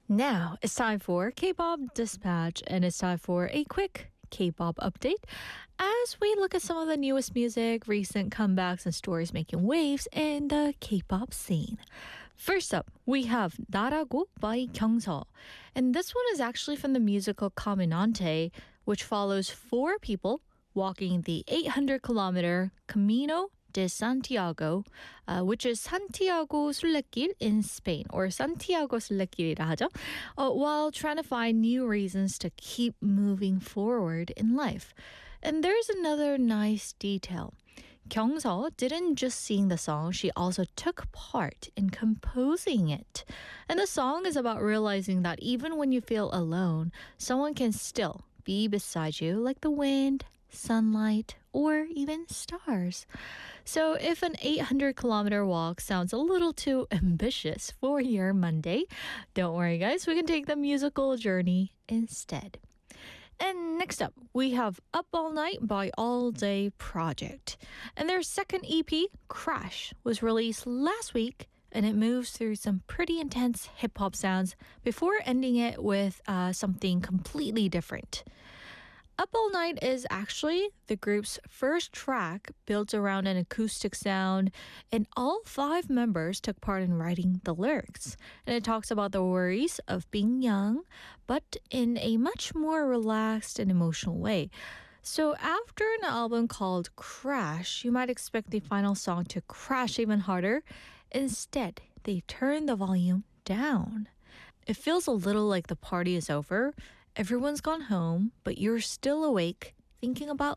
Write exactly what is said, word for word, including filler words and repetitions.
Now it's time for K-pop Dispatch, and it's time for a quick K-pop update as we look at some of the newest music, recent comebacks, and stories making waves in the K-pop scene. First up, we have 나라고 by Kyungseo, and this one is actually from the musical Caminante, which follows four people walking the eight hundred kilometer Camino de Santiago, uh, which is Santiago Surle길 in Spain, or Santiago Surle길이라 하죠, uh, while trying to find new reasons to keep moving forward in life. And there's another nice detail. Kyungseo didn't just sing the song, she also took part in composing it. And the song is about realizing that even when you feel alone, someone can still be beside you, like the wind, sunlight, or even stars. So if an eight hundred kilometer walk sounds a little too ambitious for your Monday, don't worry guys, we can take the musical journey instead. And next up, we have Up All Night by All Day Project. And their second E P, Crash, was released last week, and it moves through some pretty intense hip-hop sounds before ending it with uh, something completely different. Up All Night is actually the group's first track built around an acoustic sound, and all five members took part in writing the lyrics. And it talks about the worries of being young, but in a much more relaxed and emotional way. So after an album called Crash, you might expect the final song to crash even harder. Instead, they turn the volume down. It feels a little like the party is over. Everyone's gone home, but you're still awake, thinking about